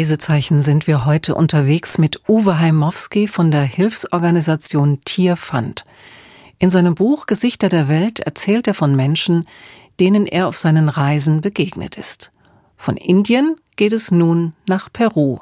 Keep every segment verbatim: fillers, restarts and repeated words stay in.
Lesezeichen sind wir heute unterwegs mit Uwe Heimowski von der Hilfsorganisation Tierfund. In seinem Buch Gesichter der Welt erzählt er von Menschen, denen er auf seinen Reisen begegnet ist. Von Indien geht es nun nach Peru.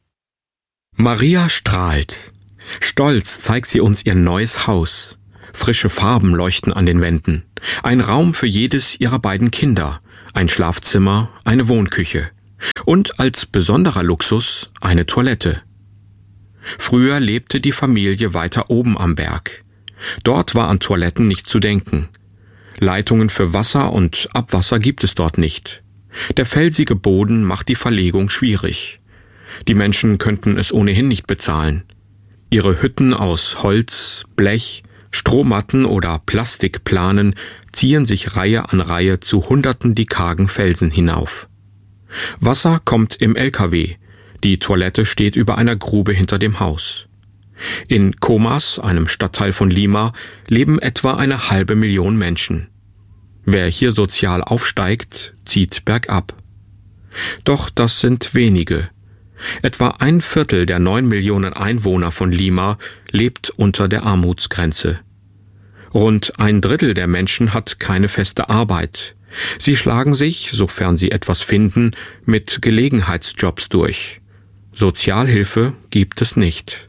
Maria strahlt. Stolz zeigt sie uns ihr neues Haus. Frische Farben leuchten an den Wänden. Ein Raum für jedes ihrer beiden Kinder. Ein Schlafzimmer, eine Wohnküche. Und als besonderer Luxus eine Toilette. Früher lebte die Familie weiter oben am Berg. Dort war an Toiletten nicht zu denken. Leitungen für Wasser und Abwasser gibt es dort nicht. Der felsige Boden macht die Verlegung schwierig. Die Menschen könnten es ohnehin nicht bezahlen. Ihre Hütten aus Holz, Blech, Strohmatten oder Plastikplanen ziehen sich Reihe an Reihe zu Hunderten die kargen Felsen hinauf. Wasser kommt im L K W, die Toilette steht über einer Grube hinter dem Haus. In Comas, einem Stadtteil von Lima, leben etwa eine halbe Million Menschen. Wer hier sozial aufsteigt, zieht bergab. Doch das sind wenige. Etwa ein Viertel der neun Millionen Einwohner von Lima lebt unter der Armutsgrenze. Rund ein Drittel der Menschen hat keine feste Arbeit. Sie schlagen sich, sofern sie etwas finden, mit Gelegenheitsjobs durch. Sozialhilfe gibt es nicht.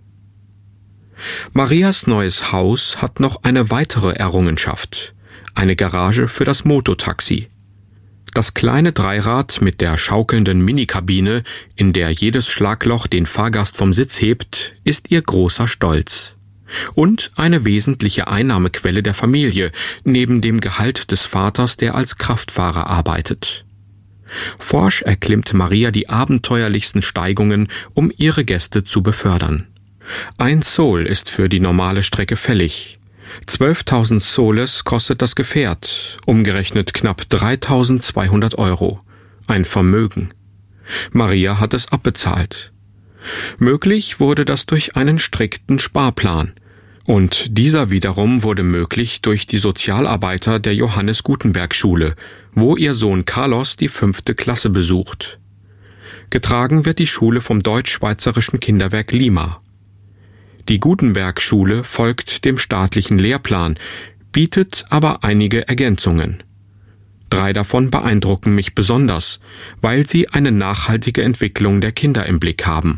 Marias neues Haus hat noch eine weitere Errungenschaft: eine Garage für das Mototaxi. Das kleine Dreirad mit der schaukelnden Minikabine, in der jedes Schlagloch den Fahrgast vom Sitz hebt, ist ihr großer Stolz. Und eine wesentliche Einnahmequelle der Familie, neben dem Gehalt des Vaters, der als Kraftfahrer arbeitet. Forsch erklimmt Maria die abenteuerlichsten Steigungen, um ihre Gäste zu befördern. Ein Sol ist für die normale Strecke fällig. zwölftausend Soles kostet das Gefährt, umgerechnet knapp dreitausendzweihundert Euro. Ein Vermögen. Maria hat es abbezahlt. Möglich wurde das durch einen strikten Sparplan. Und dieser wiederum wurde möglich durch die Sozialarbeiter der Johannes Gutenberg Schule, wo ihr Sohn Carlos die fünfte Klasse besucht. Getragen wird die Schule vom Deutsch-Schweizerischen Kinderwerk Lima. Die Gutenberg-Schule folgt dem staatlichen Lehrplan, bietet aber einige Ergänzungen. Drei davon beeindrucken mich besonders, weil sie eine nachhaltige Entwicklung der Kinder im Blick haben.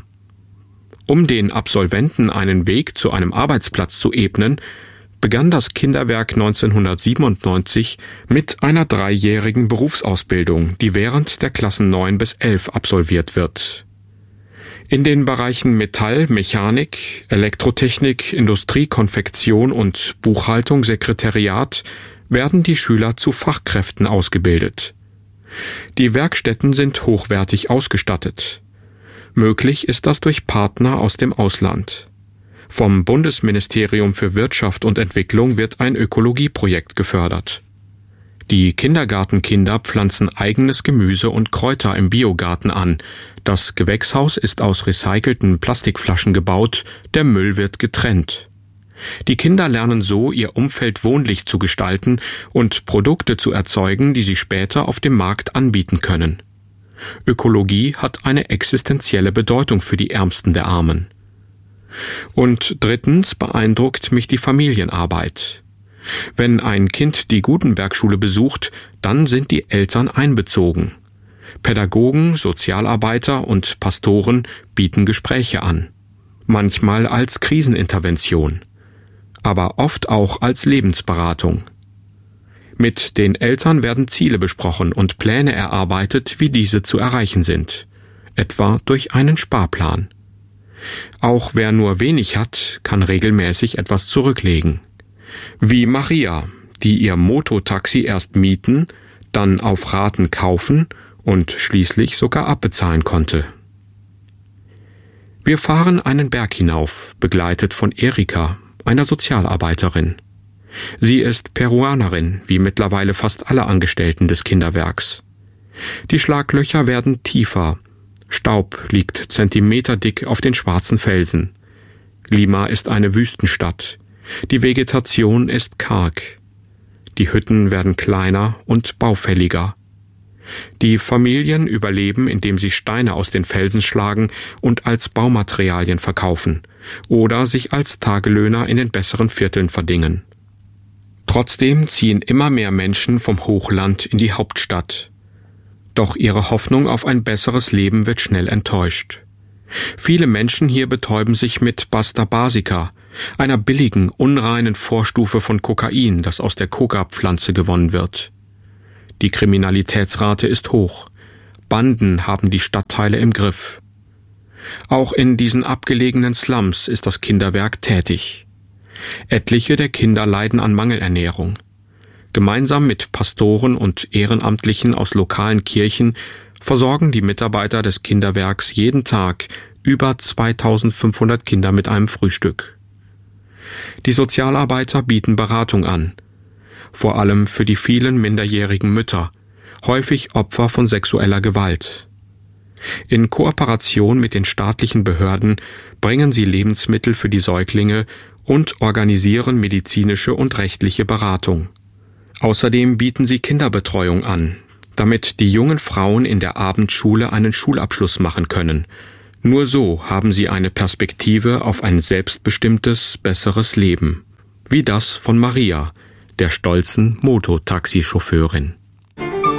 Um den Absolventen einen Weg zu einem Arbeitsplatz zu ebnen, begann das Kinderwerk neunzehnhundertsiebenundneunzig mit einer dreijährigen Berufsausbildung, die während der Klassen neun bis elf absolviert wird. In den Bereichen Metall, Mechanik, Elektrotechnik, Industrie, Konfektion und Buchhaltung, Sekretariat werden die Schüler zu Fachkräften ausgebildet. Die Werkstätten sind hochwertig ausgestattet. Möglich ist das durch Partner aus dem Ausland. Vom Bundesministerium für Wirtschaft und Entwicklung wird ein Ökologieprojekt gefördert. Die Kindergartenkinder pflanzen eigenes Gemüse und Kräuter im Biogarten an. Das Gewächshaus ist aus recycelten Plastikflaschen gebaut, der Müll wird getrennt. Die Kinder lernen so, ihr Umfeld wohnlich zu gestalten und Produkte zu erzeugen, die sie später auf dem Markt anbieten können. Ökologie hat eine existenzielle Bedeutung für die Ärmsten der Armen. Und drittens beeindruckt mich die Familienarbeit. Wenn ein Kind die Gutenberg-Schule besucht, dann sind die Eltern einbezogen. Pädagogen, Sozialarbeiter und Pastoren bieten Gespräche an. Manchmal als Krisenintervention, aber oft auch als Lebensberatung. Mit den Eltern werden Ziele besprochen und Pläne erarbeitet, wie diese zu erreichen sind, etwa durch einen Sparplan. Auch wer nur wenig hat, kann regelmäßig etwas zurücklegen. Wie Maria, die ihr Mototaxi erst mieten, dann auf Raten kaufen und schließlich sogar abbezahlen konnte. Wir fahren einen Berg hinauf, begleitet von Erika, einer Sozialarbeiterin. Sie ist Peruanerin, wie mittlerweile fast alle Angestellten des Kinderwerks. Die Schlaglöcher werden tiefer. Staub liegt zentimeterdick auf den schwarzen Felsen. Lima ist eine Wüstenstadt. Die Vegetation ist karg. Die Hütten werden kleiner und baufälliger. Die Familien überleben, indem sie Steine aus den Felsen schlagen und als Baumaterialien verkaufen oder sich als Tagelöhner in den besseren Vierteln verdingen. Trotzdem ziehen immer mehr Menschen vom Hochland in die Hauptstadt. Doch ihre Hoffnung auf ein besseres Leben wird schnell enttäuscht. Viele Menschen hier betäuben sich mit Basta Basica, einer billigen, unreinen Vorstufe von Kokain, das aus der Coca-Pflanze gewonnen wird. Die Kriminalitätsrate ist hoch. Banden haben die Stadtteile im Griff. Auch in diesen abgelegenen Slums ist das Kinderwerk tätig. Etliche der Kinder leiden an Mangelernährung. Gemeinsam mit Pastoren und Ehrenamtlichen aus lokalen Kirchen versorgen die Mitarbeiter des Kinderwerks jeden Tag über zweitausendfünfhundert Kinder mit einem Frühstück. Die Sozialarbeiter bieten Beratung an, vor allem für die vielen minderjährigen Mütter, häufig Opfer von sexueller Gewalt. In Kooperation mit den staatlichen Behörden bringen sie Lebensmittel für die Säuglinge und organisieren medizinische und rechtliche Beratung. Außerdem bieten sie Kinderbetreuung an, damit die jungen Frauen in der Abendschule einen Schulabschluss machen können. Nur so haben sie eine Perspektive auf ein selbstbestimmtes, besseres Leben. Wie das von Maria, der stolzen Mototaxichauffeurin.